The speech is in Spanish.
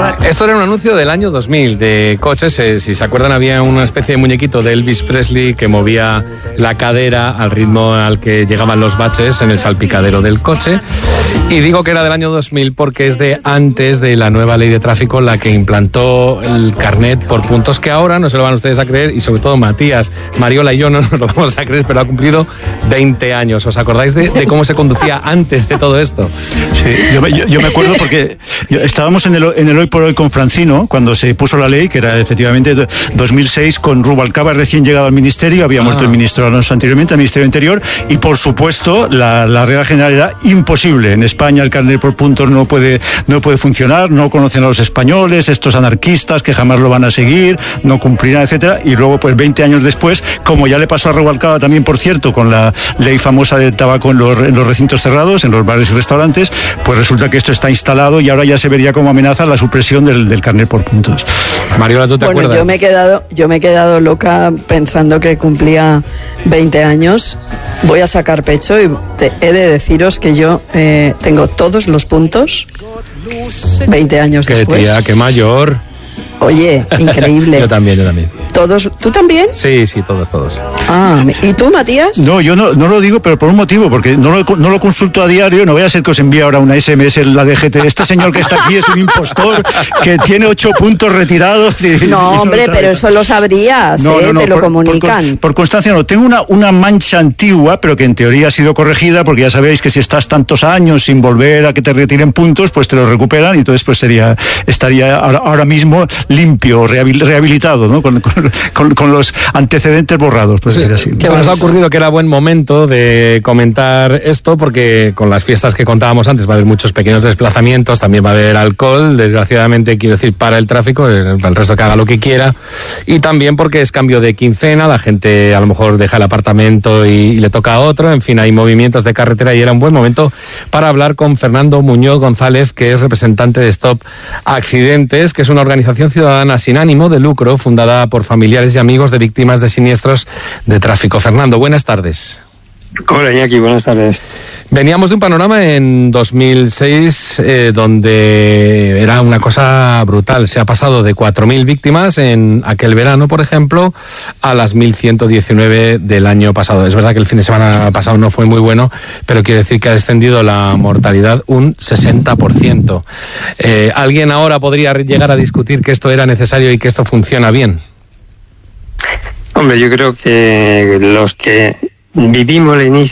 Esto era un anuncio del año 2000 de coches. Si se acuerdan, había una especie de muñequito de Elvis Presley que movía la cadera al ritmo al que llegaban los baches en el salpicadero del coche. Y digo que era del año 2000 porque es de antes de la nueva ley de tráfico, la que implantó el carnet por puntos, que ahora no se lo van ustedes a creer, y sobre todo Matías, Mariola y yo no nos lo vamos a creer, pero ha cumplido 20 años. ¿Os acordáis de cómo se conducía antes de todo esto? Sí, yo me acuerdo porque estábamos en el Hoy por Hoy con Francino, cuando se puso la ley, que era efectivamente 2006, con Rubalcaba recién llegado al ministerio, había muerto el ministro Alonso anteriormente, al Ministerio del Interior, y por supuesto la regla general era imposible. En España el carnet por puntos no puede funcionar, no conocen a los españoles, estos anarquistas que jamás lo van a seguir, no cumplirán, etcétera. Y luego, pues 20 años después, como ya le pasó a Rubalcaba también, por cierto, con la ley famosa del tabaco en los recintos cerrados, en los bares y restaurantes, pues resulta que esto está instalado y ahora ya se vería como amenaza la supresión del carnet por puntos. Mariola, ¿tú te acuerdas? Yo me he quedado loca pensando que cumplía 20 años. Voy a sacar pecho y he de deciros que yo tengo todos los puntos 20 años después. ¡Qué tía, qué mayor! Oye, increíble. Yo también. ¿Todos? ¿Tú también? Sí, todos. Ah, ¿y tú, Matías? No, yo no lo digo, pero por un motivo, porque no lo consulto a diario. No voy a ser que os envíe ahora una SMS en la DGT. Este señor que está aquí es un impostor, que tiene 8 puntos retirados. No, hombre, pero eso lo sabrías, te lo comunican. Por constancia no. Tengo una mancha antigua, pero que en teoría ha sido corregida, porque ya sabéis que si estás tantos años sin volver a que te retiren puntos, pues te los recuperan y entonces pues estaría ahora mismo limpio, rehabilitado, ¿no? Con los antecedentes borrados, pues decir así. Se nos ha ocurrido que era buen momento de comentar esto, porque con las fiestas que contábamos antes va a haber muchos pequeños desplazamientos, también va a haber alcohol, desgraciadamente, quiero decir, para el tráfico, el resto que haga lo que quiera, y también porque es cambio de quincena, la gente a lo mejor deja el apartamento y le toca a otro, en fin, hay movimientos de carretera y era un buen momento para hablar con Fernando Muñoz González, que es representante de Stop Accidentes, que es una organización ciudadana sin ánimo de lucro, fundada por familiares y amigos de víctimas de siniestros de tráfico. Fernando, buenas tardes. Hola, Iñaki, buenas tardes. Veníamos de un panorama en 2006 donde era una cosa brutal. Se ha pasado de 4.000 víctimas en aquel verano, por ejemplo, a las 1.119 del año pasado. Es verdad que el fin de semana pasado no fue muy bueno, pero quiere decir que ha descendido la mortalidad un 60%. ¿Alguien ahora podría llegar a discutir que esto era necesario y que esto funciona bien? Hombre, yo creo que los que vivimos el inicio